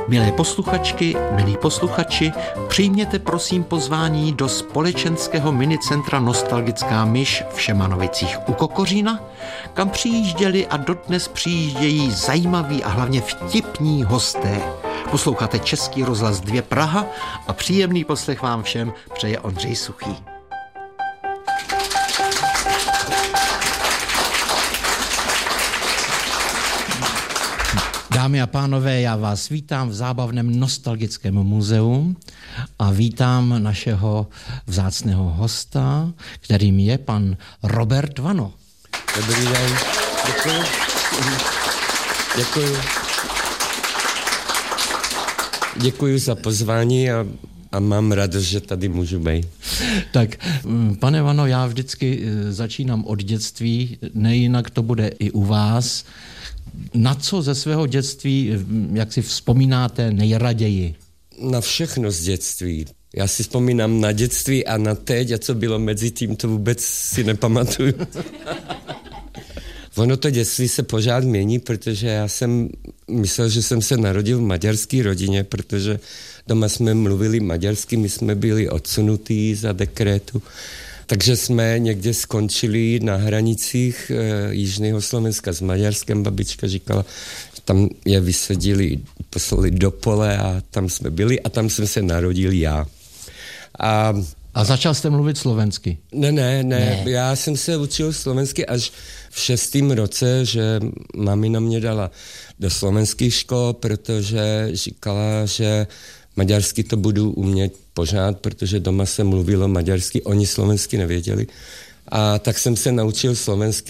Milé posluchačky, milí posluchači, přijměte prosím pozvání do společenského minicentra Nostalgická myš v Šemanovicích u Kokořína, kam přijížděli a dodnes přijíždějí zajímaví a hlavně vtipní hosté. Posloucháte Český rozhlas 2 Praha a příjemný poslech vám všem přeje Ondřej Suchý. Dámy a pánové, já vás vítám v zábavném nostalgickém muzeu a vítám našeho vzácného hosta, kterým je pan Robert Vano. Dobrý den, děkuji. Děkuji za pozvání a mám radost, že tady můžu být. Tak, pane Vano, já vždycky začínám od dětství, nejinak to bude i u vás. Na co ze svého dětství, jak si vzpomínáte nejraději? Na všechno z dětství. Já si vzpomínám na dětství a na teď, a co bylo mezi tím, to vůbec si nepamatuju. Ono to dětství se pořád mění, protože já jsem myslel, že jsem se narodil v maďarské rodině, protože doma jsme mluvili maďarsky, my jsme byli odsunutí za dekrétu. Takže jsme někde skončili na hranicích Jižného Slovenska s Maďarskem. Babička říkala, že tam je vysadili, poslali do pole a tam jsme byli a tam jsem se narodil já. A začal jste mluvit slovensky? Ne. Já jsem se učil slovensky až v 6. roce, že mamina mě dala do slovenských škol, protože říkala, že maďarsky to budu umět pořád, protože doma se mluvilo maďarsky, oni slovensky nevěděli. A tak jsem se naučil slovensky